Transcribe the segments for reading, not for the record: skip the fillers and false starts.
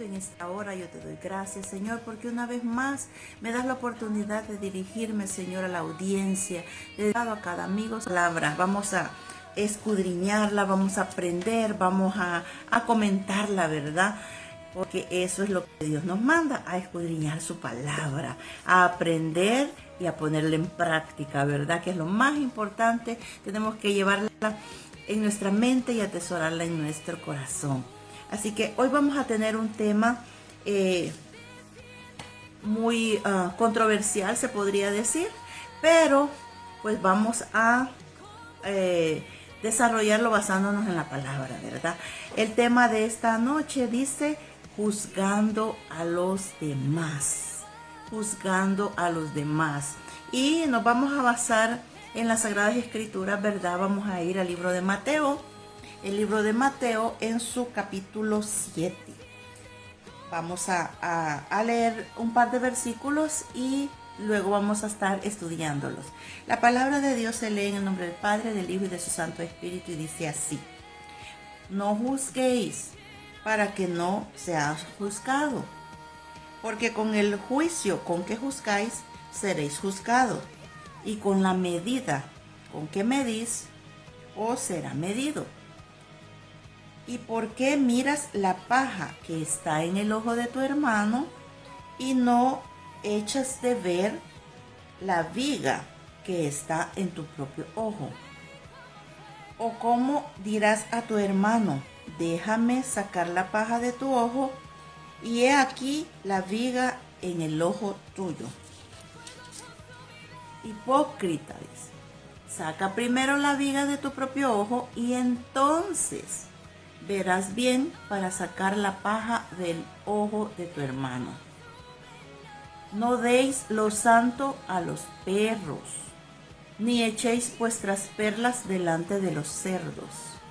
en esta hora yo te doy gracias, Señor, porque una vez más me das la oportunidad de dirigirme, Señor, a la audiencia. Le he dado a cada amigo palabra. Vamos a escudriñarla, vamos a aprender, vamos a comentarla, ¿verdad? Porque eso es lo que Dios nos manda, a escudriñar su palabra, a aprender y a ponerla en práctica, ¿verdad? Que es lo más importante. Tenemos que llevarla en nuestra mente y atesorarla en nuestro corazón. Así que hoy vamos a tener un tema muy controversial, se podría decir, pero pues vamos a desarrollarlo basándonos en la palabra, ¿verdad? El tema de esta noche dice: juzgando a los demás, juzgando a los demás. Y nos vamos a basar en las Sagradas Escrituras, ¿verdad? Vamos a ir al libro de Mateo, el libro de Mateo en su capítulo 7. Vamos a leer un par de versículos y luego vamos a estar estudiándolos. La palabra de Dios se lee en el nombre del Padre, del Hijo y de su Santo Espíritu, y dice así: no juzguéis para que no seas juzgado, porque con el juicio con que juzgáis seréis juzgados, y con la medida con que medís os será medido. ¿Y por qué miras la paja que está en el ojo de tu hermano y no echas de ver la viga que está en tu propio ojo? ¿O cómo dirás a tu hermano: déjame sacar la paja de tu ojo, y he aquí la viga en el ojo tuyo? Hipócrita, dice, saca primero la viga de tu propio ojo y entonces verás bien para sacar la paja del ojo de tu hermano. No deis lo santo a los perros, ni echéis vuestras perlas delante de los cerdos,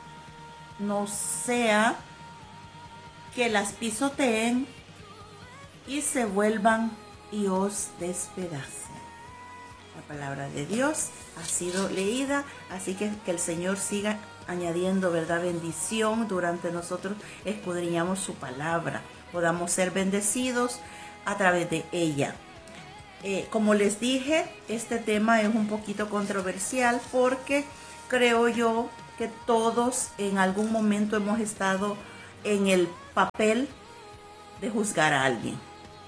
no sea que las pisoteen y se vuelvan y os despedacen. La palabra de Dios ha sido leída, así que el Señor siga añadiendo, ¿verdad?, bendición durante nosotros escudriñamos su palabra, podamos ser bendecidos a través de ella. Como les dije, este tema es un poquito controversial porque creo yo que todos en algún momento hemos estado en el papel de juzgar a alguien.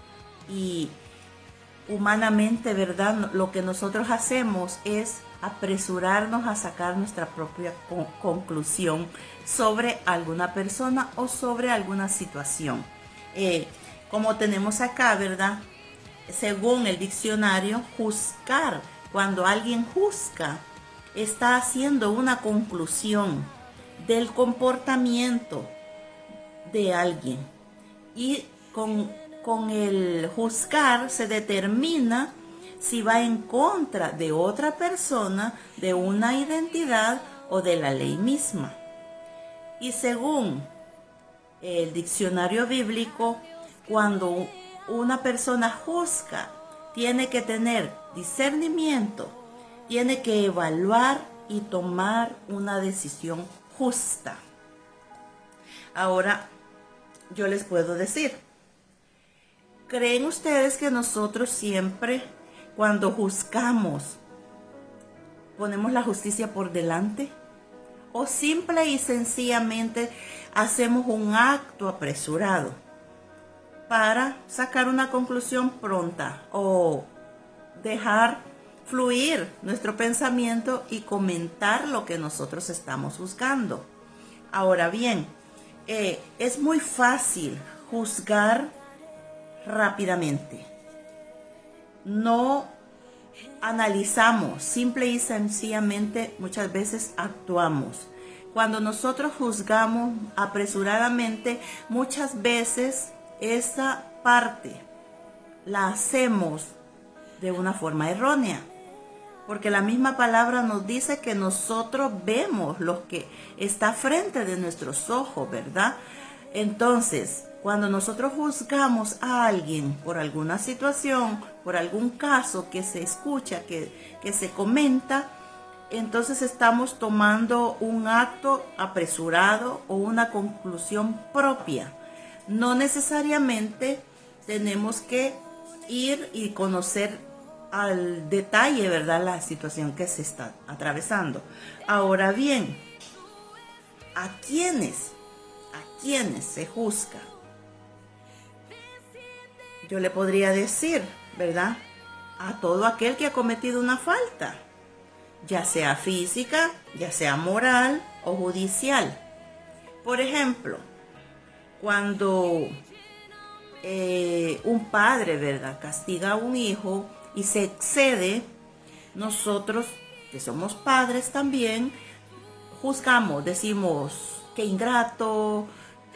Y humanamente, ¿verdad?, lo que nosotros hacemos es apresurarnos a sacar nuestra propia conclusión sobre alguna persona o sobre alguna situación. Como tenemos acá, ¿verdad?, según el diccionario, juzgar, cuando alguien juzga, está haciendo una conclusión del comportamiento de alguien. Y con el juzgar se determina si va en contra de otra persona, de una identidad o de la ley misma. Y según el diccionario bíblico, cuando una persona juzga, tiene que tener discernimiento, tiene que evaluar y tomar una decisión justa. Ahora, yo les puedo decir, ¿creen ustedes que nosotros siempre, cuando juzgamos, ponemos la justicia por delante? ¿O simple y sencillamente hacemos un acto apresurado para sacar una conclusión pronta o dejar fluir nuestro pensamiento y comentar lo que nosotros estamos juzgando? Ahora bien, es muy fácil juzgar rápidamente. No analizamos, simple y sencillamente muchas veces actuamos. Cuando nosotros juzgamos apresuradamente, muchas veces esa parte la hacemos de una forma errónea, porque la misma palabra nos dice que nosotros vemos lo que está frente de nuestros ojos, ¿verdad? Entonces, cuando nosotros juzgamos a alguien por alguna situación, por algún caso que se escucha, que se comenta, entonces estamos tomando un acto apresurado o una conclusión propia, No necesariamente tenemos que ir y conocer al detalle, ¿verdad?, la situación que se está atravesando. Ahora bien, ¿a quiénes se juzga? Yo le podría decir, ¿verdad?, a todo aquel que ha cometido una falta, ya sea física, ya sea moral o judicial. Por ejemplo, cuando un padre, ¿verdad?, castiga a un hijo y se excede, nosotros, que somos padres también, juzgamos, decimos que ingrato,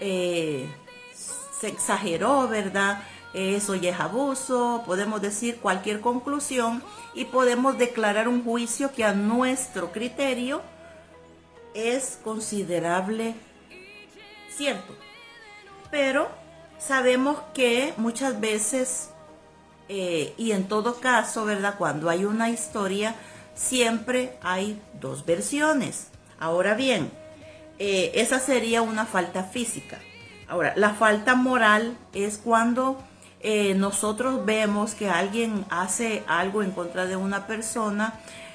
se exageró, ¿verdad? Eso ya es abuso, podemos decir cualquier conclusión y podemos declarar un juicio que a nuestro criterio es considerable, cierto. Pero sabemos que muchas veces, y en todo caso, ¿verdad?, cuando hay una historia, siempre hay dos versiones. Ahora bien, esa sería una falta física. Ahora, la falta moral es cuando nosotros vemos que alguien hace algo en contra de una persona,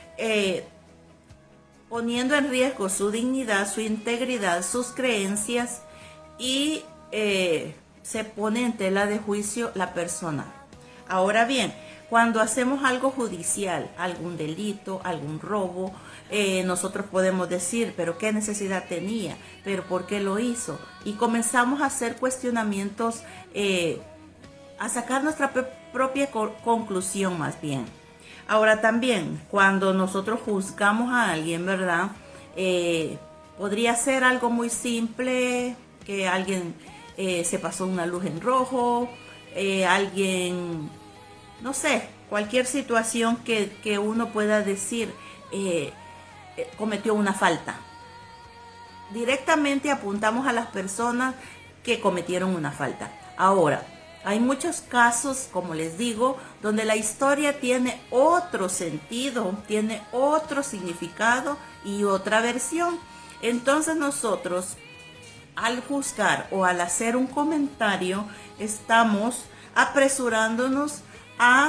poniendo en riesgo su dignidad, su integridad, sus creencias, y se pone en tela de juicio la persona. Ahora bien, cuando hacemos algo judicial, algún delito, algún robo, nosotros podemos decir, pero ¿qué necesidad tenía? ¿Pero por qué lo hizo? Y comenzamos a hacer cuestionamientos, a sacar nuestra propia conclusión más bien. Ahora también, cuando nosotros juzgamos a alguien, ¿verdad?, podría ser algo muy simple, que alguien se pasó una luz en rojo, alguien, no sé, cualquier situación que uno pueda decir cometió una falta. Directamente apuntamos a las personas que cometieron una falta. Ahora, hay muchos casos, como les digo, donde la historia tiene otro sentido, tiene otro significado y otra versión. Entonces nosotros, al juzgar o al hacer un comentario, estamos apresurándonos a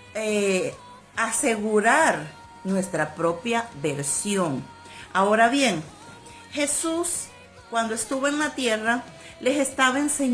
asegurar nuestra propia versión. Ahora bien, Jesús, cuando estuvo en la tierra, les estaba enseñando